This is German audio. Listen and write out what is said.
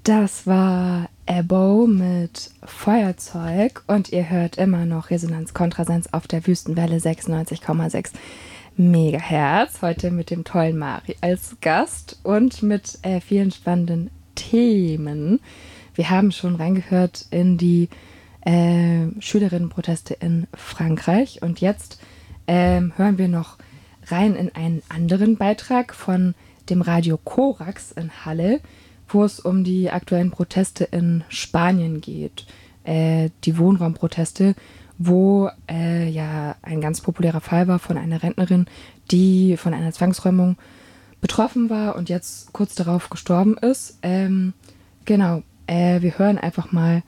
Das war Ebo mit Feuerzeug und ihr hört immer noch Resonanz Kontrasens auf der Wüstenwelle 96,6 Megahertz. Heute mit dem tollen Mari als Gast und mit vielen spannenden Themen. Wir haben schon reingehört in die Schülerinnenproteste in Frankreich und jetzt hören wir noch rein in einen anderen Beitrag von dem Radio Korax in Halle, wo es um die aktuellen Proteste in Spanien geht. Die Wohnraumproteste, wo ja ein ganz populärer Fall war von einer Rentnerin, die von einer Zwangsräumung betroffen war und jetzt kurz darauf gestorben ist. Genau, wir hören einfach mal